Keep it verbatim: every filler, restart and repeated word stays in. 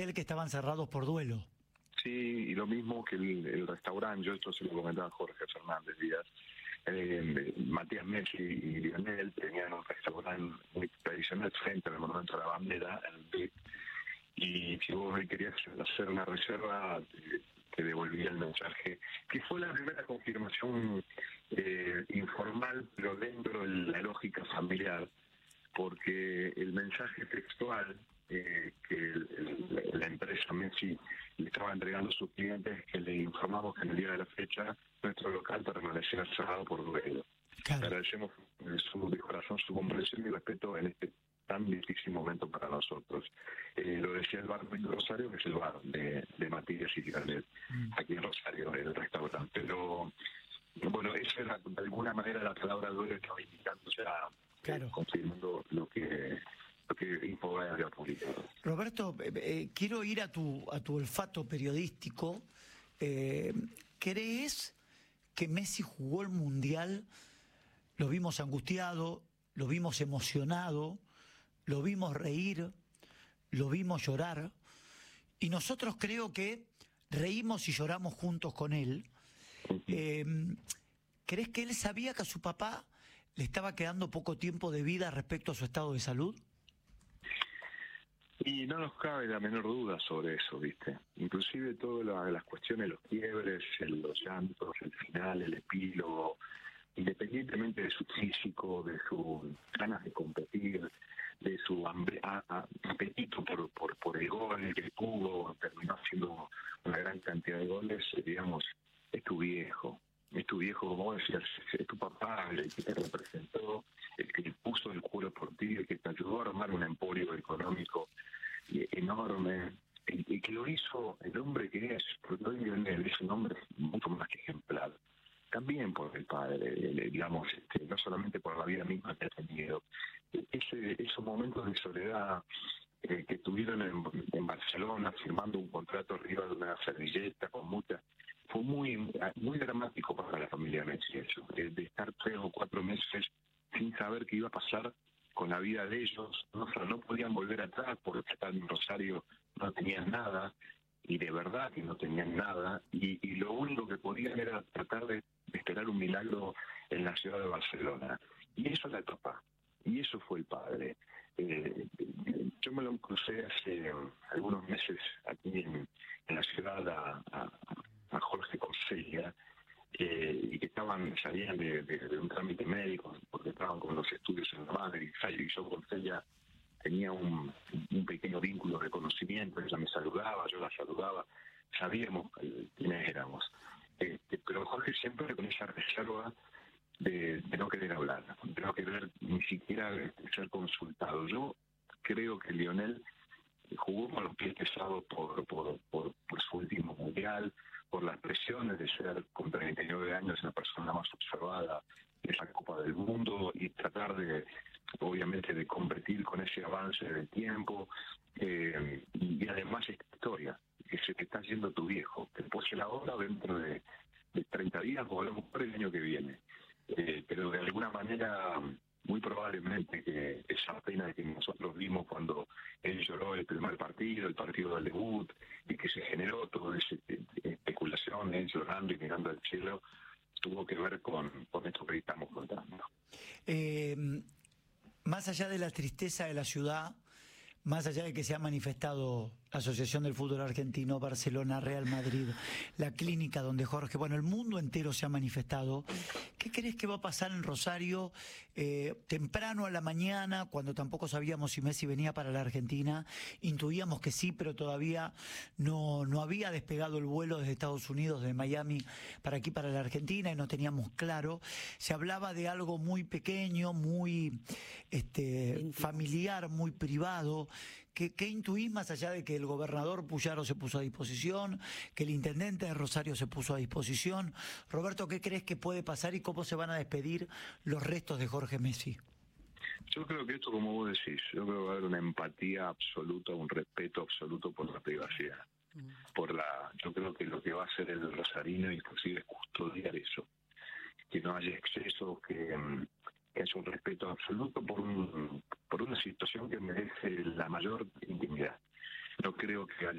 hotel que estaban cerrados por duelo. Sí, y lo mismo que el, el restaurante, yo esto se lo comentaba a Jorge Fernández Díaz, eh, Matías Messi y Lionel tenían un restaurante muy tradicional frente al Monumento a la Bandera, en el B I P, y si vos querías hacer una reserva, te, te devolvía el mensaje, que fue la primera confirmación eh, informal, pero dentro de la lógica familiar, porque el mensaje textual eh, que el, el, la empresa Messi le estaba entregando a sus clientes, que le informamos que en el día de la fecha nuestro local permanecía cerrado por duelo. Claro. Agradecemos su, de corazón su comprensión y respeto en este tan difícil momento para nosotros. Eh, lo decía el bar de Rosario, que es el bar de, de Matías y Lionel, mm. aquí en Rosario, en el restaurante. Pero, bueno, esa era de alguna manera la palabra duelo que estaba indicando, o sea, claro. eh, confirmando lo que... que Infobae había publicado. Roberto, eh, eh, quiero ir a tu a tu olfato periodístico. Eh, ¿Crees que Messi jugó el Mundial? Lo vimos angustiado, lo vimos emocionado, lo vimos reír, lo vimos llorar, y nosotros creo que reímos y lloramos juntos con él. Eh, ¿Crees que él sabía que a su papá le estaba quedando poco tiempo de vida respecto a su estado de salud? Y no nos cabe la menor duda sobre eso, ¿viste? Inclusive todas la, las cuestiones, los quiebres, el, los llantos, el final, el epílogo, independientemente de su físico, de sus ganas de competir, de su hambre, a, a, apetito por, por, por el gol que tuvo, terminó haciendo una gran cantidad de goles, digamos, es tu viejo. Es tu viejo, como decías, es tu papá, el que te representó, el que puso el culo por ti, el que te ayudó a armar un emporio económico enorme, el, el que lo hizo el hombre que es, porque hoy Lionel es un hombre mucho más que ejemplar, también por el padre, digamos, este, no solamente por la vida misma que ha tenido. Ese, esos momentos de soledad eh, que tuvieron en, en Barcelona, firmando un contrato arriba de una servilleta con multa, fue muy muy dramático para la familia Messi eso, de, de estar tres o cuatro meses sin saber qué iba a pasar con la vida de ellos. No, o sea, no podían volver atrás porque estaban en Rosario, no tenían nada, y de verdad que no tenían nada, y, y lo único que podían era tratar de, de esperar un milagro en la ciudad de Barcelona. Y eso es la etapa, y eso fue el padre. Eh, yo me lo crucé hace algunos meses aquí en, en la ciudad a, a a Jorge Cosella, eh, y que estaban, salían de, de, de un trámite médico, porque estaban con los estudios en la madre, y yo con ella tenía un, un pequeño vínculo de conocimiento, ella me saludaba, yo la saludaba, sabíamos quiénes éramos. Este, pero Jorge siempre con esa reserva de, de no querer hablar, de no querer ni siquiera ser consultado. Yo creo que Lionel jugó con los pies pesados por, por, por, por su último mundial, por las presiones de ser con treinta y nueve años la persona más observada de esa Copa del Mundo y tratar de, obviamente, de competir con ese avance del tiempo, eh, y además esta historia, que se te está yendo tu viejo, que después se la hora dentro de, de treinta días o a lo mejor el año que viene, eh, pero de alguna manera muy probablemente que esa pena que nosotros vimos cuando él lloró el primer partido, el partido del debut, y que se generó toda esa especulación, él llorando y mirando al cielo, tuvo que ver con, con esto que estamos contando. Eh, más allá de la tristeza de la ciudad, más allá de que se ha manifestado la Asociación del Fútbol Argentino, Barcelona, Real Madrid, la clínica donde Jorge, bueno, el mundo entero se ha manifestado, ¿qué crees que va a pasar en Rosario eh, temprano a la mañana, cuando tampoco sabíamos si Messi venía para la Argentina? Intuíamos que sí, pero todavía no, no había despegado el vuelo desde Estados Unidos, de Miami, para aquí, para la Argentina, y no teníamos claro. Se hablaba de algo muy pequeño, muy este, familiar, muy privado. ¿Qué, qué intuís más allá de que el gobernador Puyaro se puso a disposición, que el intendente de Rosario se puso a disposición? Roberto, ¿qué crees que puede pasar y cómo se van a despedir los restos de Jorge Messi? Yo creo que esto, como vos decís, yo creo que va a haber una empatía absoluta, un respeto absoluto por la privacidad. Por la, yo creo que lo que va a hacer el rosarino inclusive es custodiar eso, que no haya excesos, que, que haya un respeto absoluto por un, por una situación que merece la mayor intimidad. No creo que haya